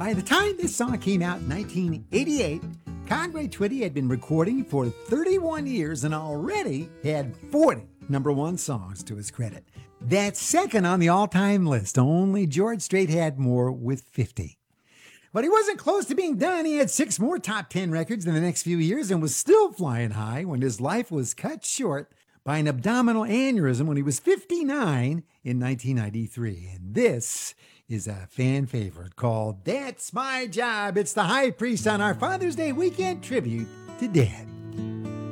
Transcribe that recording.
By the time this song came out in 1988, Conway Twitty had been recording for 31 years and already had 40 number one songs to his credit. That's second on the all-time list. Only George Strait had more with 50. But he wasn't close to being done. He had 6 more top 10 records in the next few years and was still flying high when his life was cut short by an abdominal aneurysm when he was 59 in 1993. And this is a fan favorite called That's My Job. It's the High Priest on our Father's Day weekend tribute to Dad.